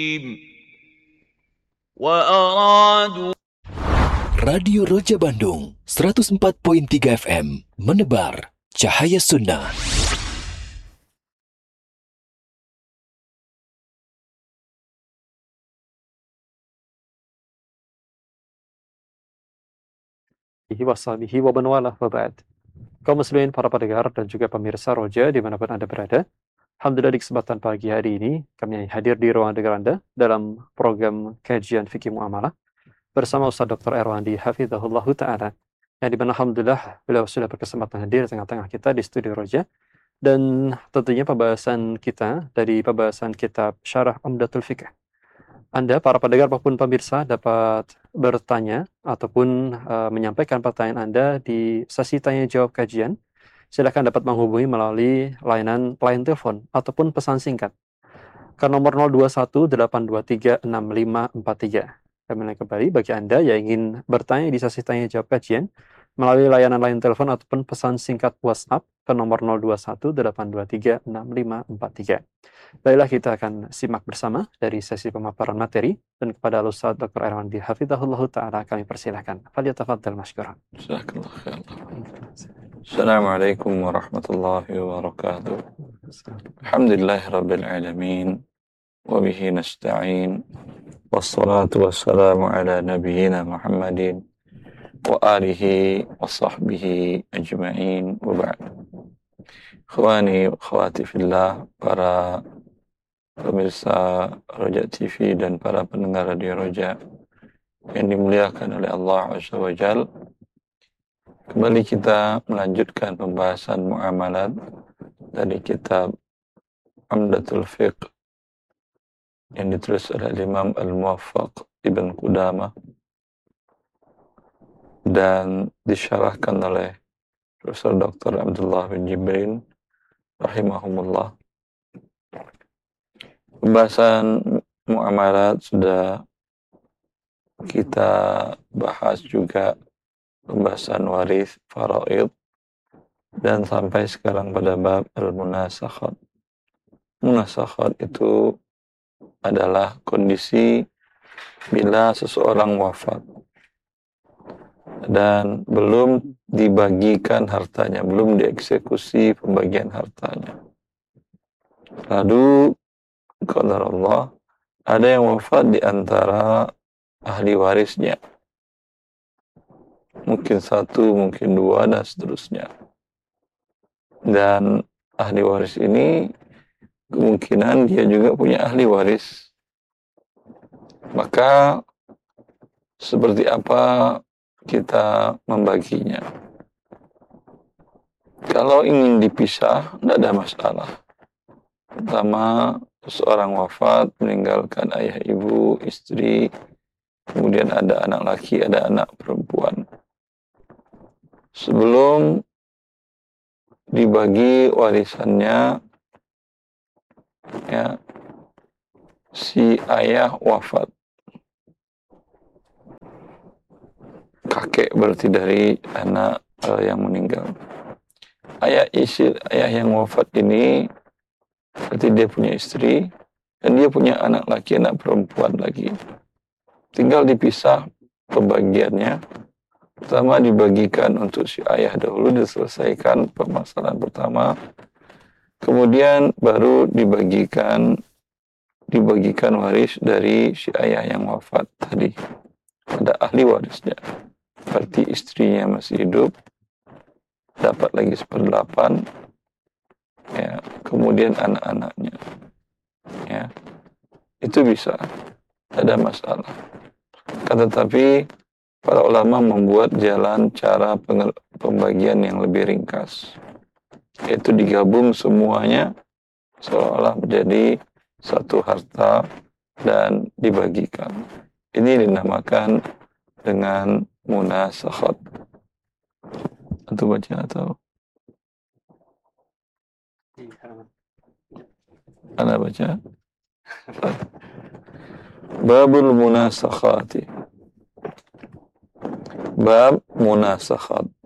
وأرادوا Radio Roja Bandung 104.3 FM menebar cahaya sunnah. Washabihi wa man walah wa ba'd. Kaum muslimin, para pendengar dan juga pemirsa Roja dimanapun Anda berada, alhamdulillah di kesempatan pagi hari ini kami hadir di ruang dengar Anda dalam program kajian fikih muamalah bersama Ustaz Dr. Erwandi Hafizahullah Ta'ala, yang dimana alhamdulillah beliau sudah berkesempatan hadir di tengah-tengah kita di studio Roja. Dan tentunya pembahasan kita dari pembahasan kitab Syarah Umdatul Fiqh. Anda, para pendengar maupun pemirsa, dapat bertanya ataupun menyampaikan pertanyaan Anda di sesi tanya jawab kajian. Silakan dapat menghubungi melalui layanan telepon ataupun pesan singkat ke nomor 0218236543. Kami ulangi kembali, bagi Anda yang ingin bertanya di sesi tanya jawab kajian melalui layanan telepon ataupun pesan singkat WhatsApp ke nomor 0218236543. Baiklah, kita akan simak bersama dari sesi pemaparan materi, dan kepada Ustaz Dr. Erwandi Hafizahullah Ta'ala kami persilahkan. Falyatafaddal mashkuran. Jazakallah khair. Assalamualaikum warahmatullahi wabarakatuh. Alhamdulillahirabbil alamin wa bihi nasta'in. Wassalatu wassalamu ala nabiyyina Muhammadin wa alihi wa sahbihi ajma'in wa ba'd. Ikhwani wa akhwati fillah, para pemirsa Roja TV dan para pendengar Radio Roja yang dimuliakan oleh Allah Azza wa Jal, kembali kita melanjutkan pembahasan muamalat dari kitab Umdatul Fiqh yang ditulis oleh Imam Al-Muwaffaq Ibn Qudamah dan disyarahkan oleh Profesor Dr. Abdullah bin Jibrin rahimahumullah. Pembahasan muamalat sudah kita bahas juga, pembahasan waris, faraid, dan sampai sekarang pada bab al-munasakhat. Munasakhat itu adalah kondisi bila seseorang wafat dan belum dibagikan hartanya, belum dieksekusi pembagian hartanya. Lalu qadar Allah, ada yang wafat di antara ahli warisnya. Mungkin satu, mungkin dua, dan seterusnya. Dan ahli waris ini kemungkinan dia juga punya ahli waris. Maka seperti apa kita membaginya? Kalau ingin dipisah, tidak ada masalah. Pertama, seseorang wafat, meninggalkan ayah, ibu, istri, kemudian ada anak laki, ada anak perempuan. Sebelum dibagi warisannya, ya, si ayah wafat. Kakek berarti dari anak yang meninggal. Ayah yang wafat ini berarti dia punya istri dan dia punya anak laki, anak perempuan lagi. Tinggal dipisah pembagiannya. Pertama dibagikan untuk si ayah dahulu, diselesaikan permasalahan pertama. Kemudian baru dibagikan waris dari si ayah yang wafat tadi. Ada ahli warisnya. Berarti istrinya masih hidup, dapat lagi 1/8. Ya, kemudian anak-anaknya. Ya. Itu bisa. Tidak ada masalah. Tetapi para ulama membuat jalan cara pembagian yang lebih ringkas. Yaitu digabung semuanya seolah menjadi satu harta dan dibagikan. Ini dinamakan dengan munasakhat. Itu baca atau? Anda baca? Babul munasakhati. Bab munasakhat.